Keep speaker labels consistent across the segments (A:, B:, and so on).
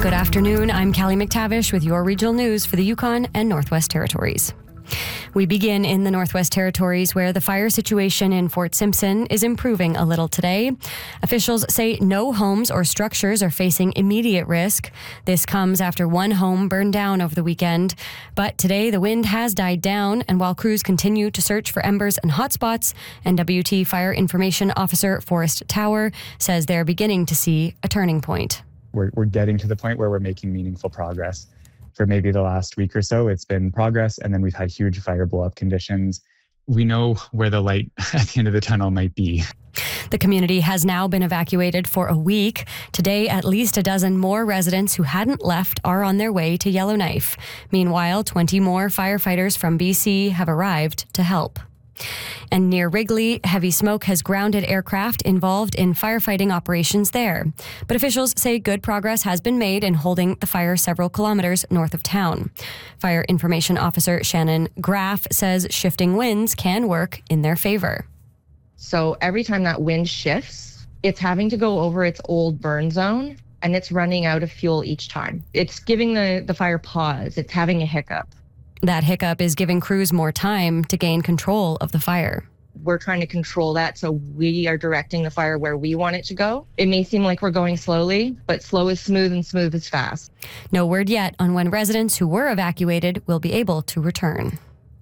A: Good afternoon. I'm Callie McTavish with your regional news for the Yukon and Northwest Territories. We begin in the Northwest Territories, where the fire situation in Fort Simpson is improving a little today. Officials say no homes or structures are facing immediate risk. This comes after one home burned down over the weekend. But today the wind has died down, and while crews continue to search for embers and hotspots, NWT Fire Information Officer Forrest Tower says they're beginning to see a turning point.
B: We're getting to the point where we're making meaningful progress. For maybe the last week or so, it's been progress, and then we've had huge fire blow-up conditions. We know where the light at the end of the tunnel might be.
A: The community has now been evacuated for a week. Today, at least a dozen more residents who hadn't left are on their way to Yellowknife. Meanwhile, 20 more firefighters from BC have arrived to help. And near Wrigley, heavy smoke has grounded aircraft involved in firefighting operations there. But officials say good progress has been made in holding the fire several kilometers north of town. Fire Information Officer Shannon Graff says shifting winds can work in their favor.
C: So every time that wind shifts, it's having to go over its old burn zone, and it's running out of fuel each time. It's giving the fire pause. It's having a hiccup.
A: That hiccup is giving crews more time to gain control of the fire.
C: We're trying to control that, so we are directing the fire where we want it to go. It may seem like we're going slowly, but slow is smooth and smooth is fast.
A: No word yet on when residents who were evacuated will be able to return.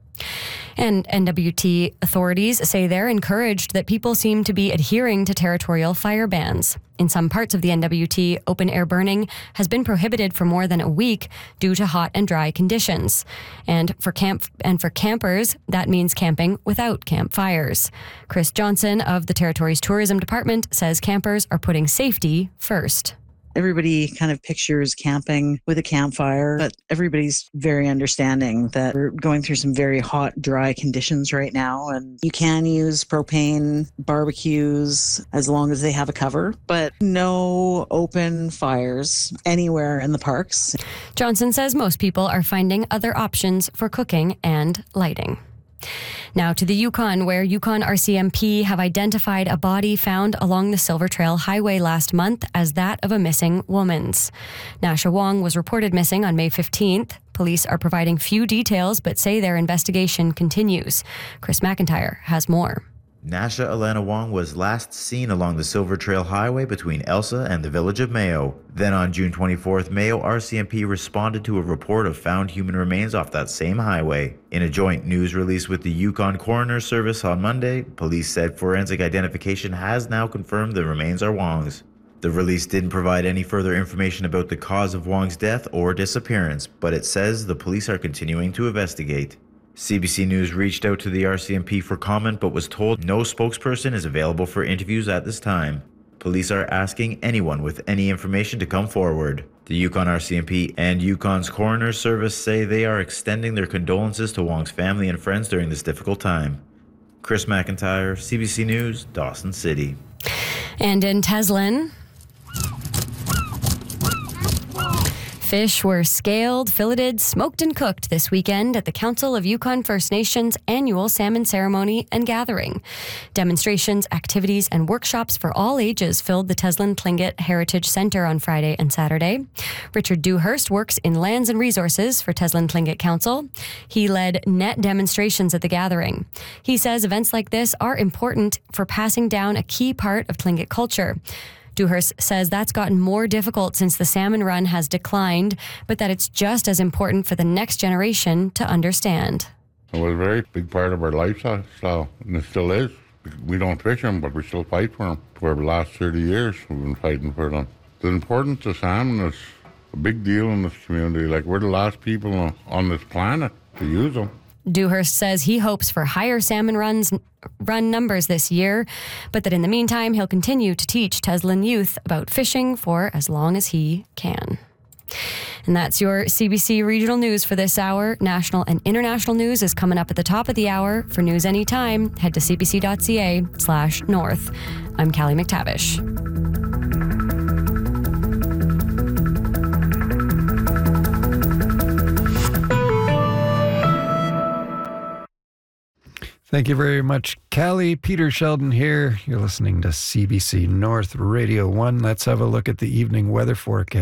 A: And NWT authorities say they're encouraged that people seem to be adhering to territorial fire bans. In some parts of the NWT, open-air burning has been prohibited for more than a week due to hot and dry conditions. And for campers, that means camping without campfires. Chris Johnson of the Territory's Tourism Department says campers are putting safety first.
D: Everybody kind of pictures camping with a campfire, but everybody's very understanding that we're going through some very hot, dry conditions right now. And you can use propane barbecues as long as they have a cover, but no open fires anywhere in the parks.
A: Johnson says most people are finding other options for cooking and lighting. Now to the Yukon, where Yukon RCMP have identified a body found along the Silver Trail Highway last month as that of a missing woman's. Nasha Wong was reported missing on May 15th. Police are providing few details but say their investigation continues. Chris McIntyre has more.
E: Nasha Alana Wong was last seen along the Silver Trail Highway between Elsa and the village of Mayo. Then on June 24th, Mayo RCMP responded to a report of found human remains off that same highway. In a joint news release with the Yukon Coroner Service on Monday, police said forensic identification has now confirmed the remains are Wong's. The release didn't provide any further information about the cause of Wong's death or disappearance, but it says the police are continuing to investigate. CBC News reached out to the RCMP for comment but was told no spokesperson is available for interviews at this time. Police are asking anyone with any information to come forward. The Yukon RCMP and Yukon's Coroner Service say they are extending their condolences to Wong's family and friends during this difficult time. Chris McIntyre, CBC News, Dawson City.
A: And in Teslin, fish were scaled, filleted, smoked, and cooked this weekend at the Council of Yukon First Nations annual salmon ceremony and gathering. Demonstrations, activities, and workshops for all ages filled the Teslin Tlingit Heritage Centre on Friday and Saturday. Richard Dewhurst works in Lands and Resources for Teslin Tlingit Council. He led net demonstrations at the gathering. He says events like this are important for passing down a key part of Tlingit culture. Dewhurst says that's gotten more difficult since the salmon run has declined, but that it's just as important for the next generation to understand.
F: It was a very big part of our lifestyle, and it still is. We don't fish them, but we still fight for them. For the last 30 years, we've been fighting for them. The importance of salmon is a big deal in this community. Like, we're the last people on this planet to use them.
A: Dewhurst says he hopes for higher salmon run numbers this year, but that in the meantime, he'll continue to teach Teslin youth about fishing for as long as he can. And that's your CBC regional news for this hour. National and international news is coming up at the top of the hour. For news anytime, head to cbc.ca/north. I'm Callie McTavish.
G: Thank you very much, Callie. Peter Sheldon here. You're listening to CBC North Radio 1. Let's have a look at the evening weather forecast.